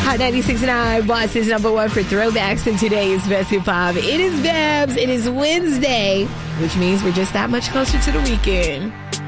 Hot 96.9, Boston's number one for throwbacks and today's best hip hop. It is Babs. It is Wednesday, which means we're just that much closer to the weekend.